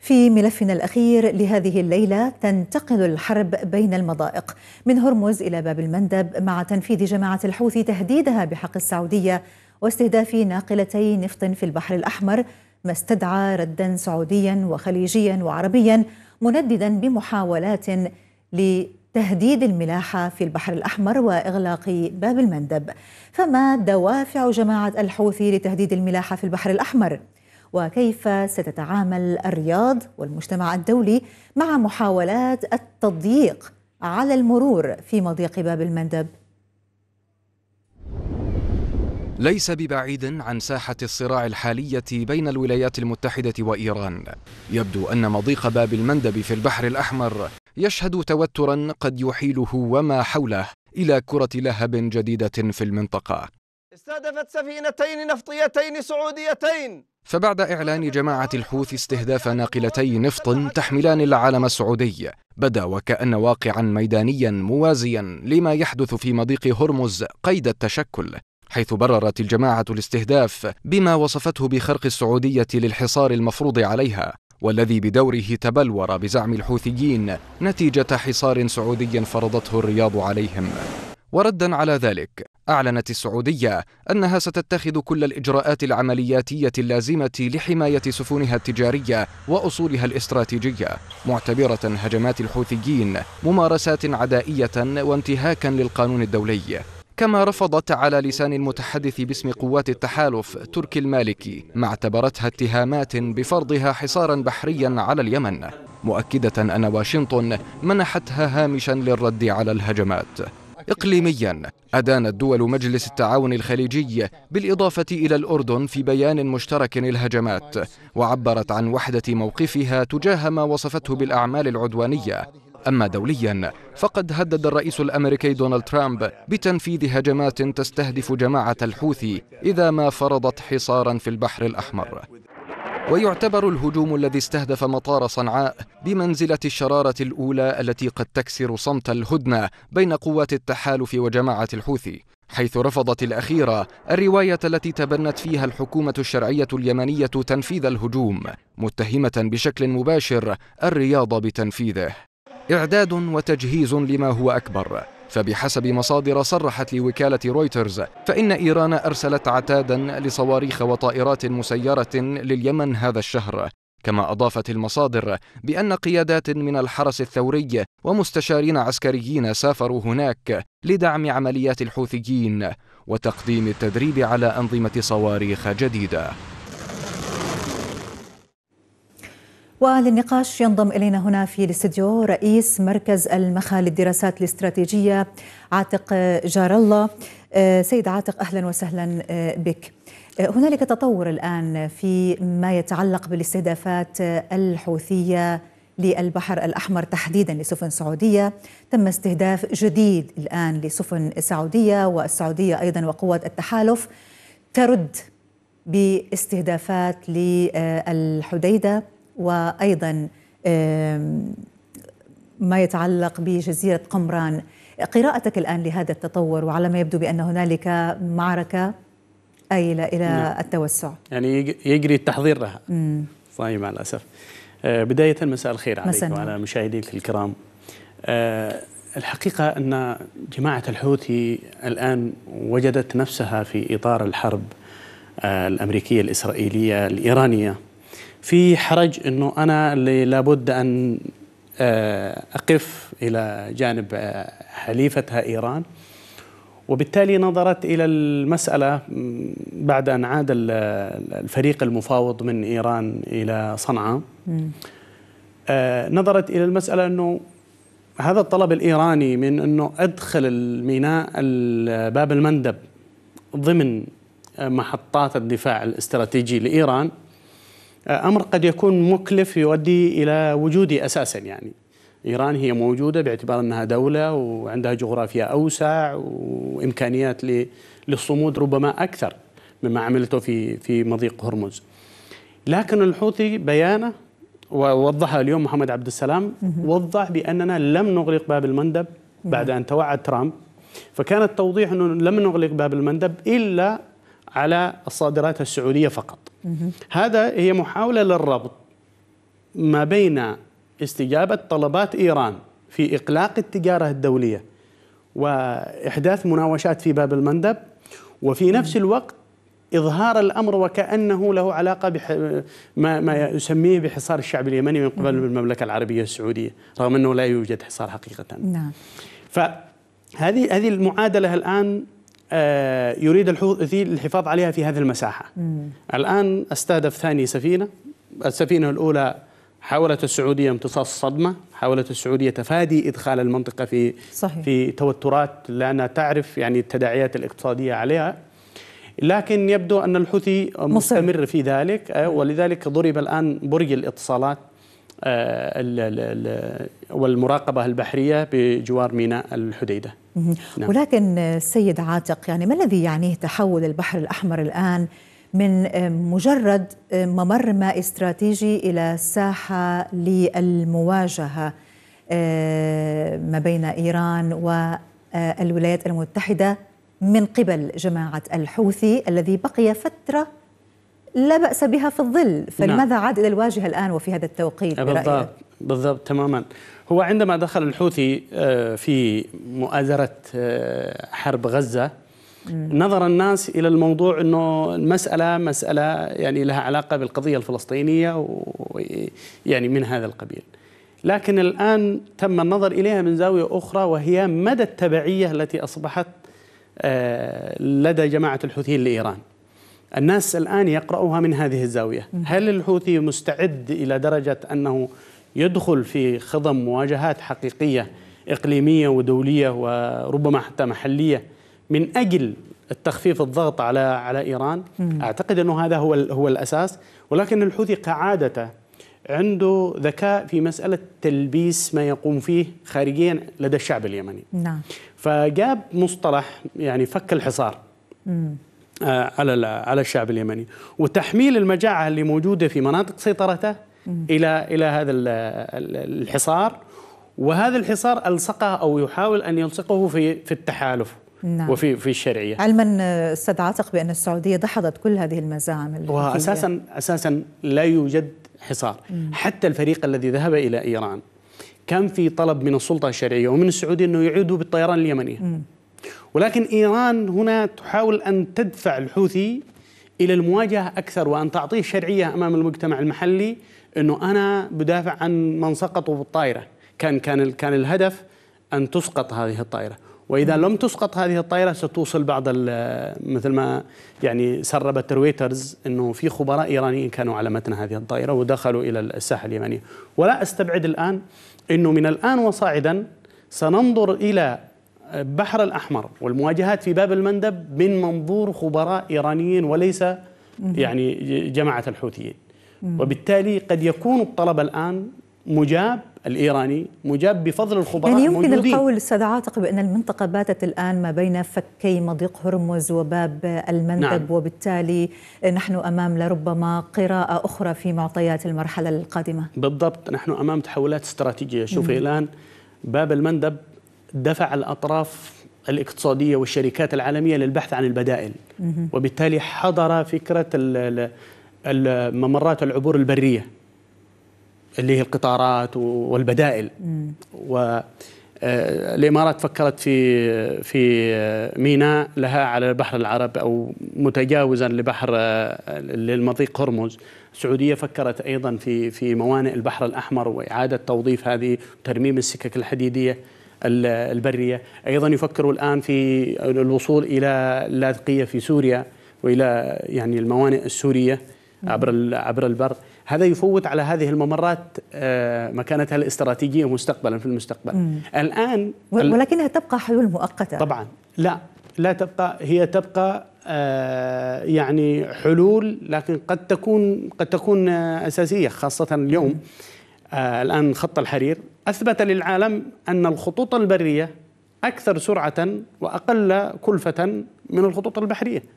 في ملفنا الأخير لهذه الليلة، تنتقل الحرب بين المضائق من هرمز إلى باب المندب مع تنفيذ جماعة الحوثي تهديدها بحق السعودية واستهداف ناقلتي نفط في البحر الأحمر، ما استدعى ردا سعوديا وخليجيا وعربيا منددا بمحاولات لتهديد الملاحة في البحر الأحمر وإغلاق باب المندب. فما دوافع جماعة الحوثي لتهديد الملاحة في البحر الأحمر؟ وكيف ستتعامل الرياض والمجتمع الدولي مع محاولات التضييق على المرور في مضيق باب المندب؟ ليس ببعيد عن ساحة الصراع الحالية بين الولايات المتحدة وإيران. يبدو أن مضيق باب المندب في البحر الأحمر يشهد توترا قد يحيله وما حوله إلى كرة لهب جديدة في المنطقة. استهدفت سفينتين نفطيتين سعوديتين. فبعد إعلان جماعة الحوثي استهداف ناقلتي نفط تحملان العلم السعودي، بدا وكأن واقعا ميدانيا موازيا لما يحدث في مضيق هرمز قيد التشكل، حيث بررت الجماعة الاستهداف بما وصفته بخرق السعودية للحصار المفروض عليها، والذي بدوره تبلور بزعم الحوثيين نتيجة حصار سعودي فرضته الرياض عليهم. وردا على ذلك، أعلنت السعودية أنها ستتخذ كل الإجراءات العملياتية اللازمة لحماية سفنها التجارية وأصولها الاستراتيجية، معتبرة هجمات الحوثيين ممارسات عدائية وانتهاكا للقانون الدولي. كما رفضت على لسان المتحدث باسم قوات التحالف تركي المالكي ما اعتبرتها اتهامات بفرضها حصارا بحريا على اليمن، مؤكدة أن واشنطن منحتها هامشا للرد على الهجمات. إقليميا، أدانت دول مجلس التعاون الخليجي بالإضافة إلى الأردن في بيان مشترك الهجمات، وعبرت عن وحدة موقفها تجاه ما وصفته بالأعمال العدوانية. أما دوليا، فقد هدد الرئيس الأمريكي دونالد ترامب بتنفيذ هجمات تستهدف جماعة الحوثي إذا ما فرضت حصارا في البحر الأحمر. ويعتبر الهجوم الذي استهدف مطار صنعاء بمنزلة الشرارة الأولى التي قد تكسر صمت الهدنة بين قوات التحالف وجماعة الحوثي، حيث رفضت الأخيرة الرواية التي تبنت فيها الحكومة الشرعية اليمنية تنفيذ الهجوم، متهمة بشكل مباشر الرياض بتنفيذه. إعداد وتجهيز لما هو أكبر، فبحسب مصادر صرحت لوكالة رويترز فإن إيران أرسلت عتادا لصواريخ وطائرات مسيرة لليمن هذا الشهر. كما أضافت المصادر بأن قيادات من الحرس الثوري ومستشارين عسكريين سافروا هناك لدعم عمليات الحوثيين وتقديم التدريب على أنظمة صواريخ جديدة. وللنقاش ينضم إلينا هنا في الاستديو رئيس مركز المخا للدراسات الاستراتيجية عاتق جار الله. سيد عاتق، أهلا وسهلا بك. هنالك تطور الآن في ما يتعلق بالاستهدافات الحوثية للبحر الأحمر تحديدا لسفن سعودية. تم استهداف جديد الآن لسفن سعودية، والسعودية أيضا وقوات التحالف ترد باستهدافات للحديدة، وأيضا ما يتعلق بجزيرة قمران. قراءتك الآن لهذا التطور، وعلى ما يبدو بأن هنالك معركة آيلة إلى التوسع، يعني يجري التحضير لها. صحيح مع الأسف. بداية مساء الخير عليك وعلى مشاهديك الكرام. الحقيقة أن جماعة الحوثي الآن وجدت نفسها في إطار الحرب الأمريكية الإسرائيلية الإيرانية في حرج أنه أنا اللي لابد أن أقف إلى جانب حليفتها إيران، وبالتالي نظرت إلى المسألة بعد أن عاد الفريق المفاوض من إيران إلى صنعاء. نظرت إلى المسألة أنه هذا الطلب الإيراني من أنه أدخل الميناء باب المندب ضمن محطات الدفاع الاستراتيجي لإيران أمر قد يكون مكلف يؤدي إلى وجودي أساسا. يعني إيران هي موجودة باعتبار أنها دولة وعندها جغرافيا أوسع وإمكانيات للصمود ربما أكثر مما عملته في مضيق هرمز. لكن الحوثي بيانه ووضحها اليوم محمد عبد السلام، وضح بأننا لم نغلق باب المندب بعد أن توعد ترامب. فكان التوضيح أنه لم نغلق باب المندب إلا على الصادرات السعودية فقط. هذا هي محاولة للربط ما بين استجابة طلبات إيران في إقلاق التجارة الدولية وإحداث مناوشات في باب المندب، وفي نفس الوقت إظهار الأمر وكأنه له علاقة ما يسميه بحصار الشعب اليمني من قبل المملكة العربية السعودية، رغم أنه لا يوجد حصار حقيقة. نعم. فهذه المعادلة الآن يريد الحوثي الحفاظ عليها في هذه المساحة. الآن استهدف ثاني سفينة. السفينة الأولى حاولت السعودية امتصاص الصدمة، حاولت السعودية تفادي إدخال المنطقة في توترات لأنها تعرف يعني التداعيات الاقتصادية عليها، لكن يبدو أن الحوثي مستمر في ذلك، ولذلك ضرب الآن برج الاتصالات والمراقبة البحرية بجوار ميناء الحديدة. نعم. ولكن سيد عاتق، يعني ما الذي يعنيه تحول البحر الأحمر الآن من مجرد ممر ماء استراتيجي إلى ساحة للمواجهة ما بين إيران والولايات المتحدة من قبل جماعة الحوثي الذي بقي فترة لا بأس بها في الظل، فلماذا عاد إلى الواجهة الآن وفي هذا التوقيت برأيك؟ بالضبط تماما. هو عندما دخل الحوثي في مؤازرة حرب غزة نظر الناس إلى الموضوع أنه مسألة يعني لها علاقة بالقضية الفلسطينية ويعني من هذا القبيل، لكن الآن تم النظر إليها من زاوية أخرى، وهي مدى التبعية التي أصبحت لدى جماعة الحوثيين لإيران. الناس الآن يقرأوها من هذه الزاوية. هل الحوثي مستعد إلى درجة أنه يدخل في خضم مواجهات حقيقية إقليمية ودولية وربما حتى محلية من أجل التخفيف الضغط على إيران؟ أعتقد أنه هذا هو الأساس، ولكن الحوثي كعادته عنده ذكاء في مسألة تلبيس ما يقوم فيه خارجيا لدى الشعب اليمني. نعم. فجاب مصطلح يعني فك الحصار على الشعب اليمني، وتحميل المجاعة اللي موجودة في مناطق سيطرته إلى هذا الحصار، وهذا الحصار ألصقه أو يحاول أن يلصقه في التحالف. نعم. وفي الشرعية، علما أستاذ عاتق بأن السعودية دحضت كل هذه المزاعم وأساسا لا يوجد حصار. حتى الفريق الذي ذهب إلى إيران كان في طلب من السلطة الشرعية ومن السعودية أنه يعودوا بالطيران اليمنية، ولكن إيران هنا تحاول أن تدفع الحوثي إلى المواجهة أكثر وأن تعطيه شرعية أمام المجتمع المحلي أنه أنا بدافع عن من سقطوا بالطائرة. كان الهدف أن تسقط هذه الطائرة، وإذا لم تسقط هذه الطائرة ستوصل بعض مثل ما يعني سربت رويترز أنه في خبراء إيرانيين كانوا على متن هذه الطائرة ودخلوا إلى الساحة اليمنية. ولا أستبعد الآن أنه من الآن وصاعدا سننظر إلى البحر الأحمر والمواجهات في باب المندب من منظور خبراء إيرانيين وليس يعني جماعة الحوثيين، وبالتالي قد يكون الطلب الآن مجاب، الإيراني مجاب بفضل الخبراء يعني يمكن موجودين. القول أستاذ عاتق بأن المنطقة باتت الآن ما بين فكي مضيق هرمز وباب المندب. نعم. وبالتالي نحن أمام لربما قراءة أخرى في معطيات المرحلة القادمة. بالضبط، نحن أمام تحولات استراتيجية. شوفي الآن باب المندب دفع الأطراف الاقتصادية والشركات العالمية للبحث عن البدائل، وبالتالي حضر فكرة الممرات العبور البرية اللي هي القطارات والبدائل. والإمارات فكرت في ميناء لها على بحر العرب أو متجاوزا للمضيق هرمز. السعودية فكرت أيضا في موانئ البحر الأحمر وإعادة توظيف هذه ترميم السكك الحديدية البرية. أيضا يفكروا الآن في الوصول إلى اللاذقية في سوريا وإلى يعني الموانئ السورية عبر البر. هذا يفوت على هذه الممرات مكانتها الاستراتيجية مستقبلا في المستقبل. الآن ولكنها تبقى حلول مؤقتة. طبعا لا تبقى، هي تبقى يعني حلول، لكن قد تكون أساسية، خاصة اليوم. الآن خط الحرير أثبت للعالم أن الخطوط البرية أكثر سرعة وأقل كلفة من الخطوط البحرية.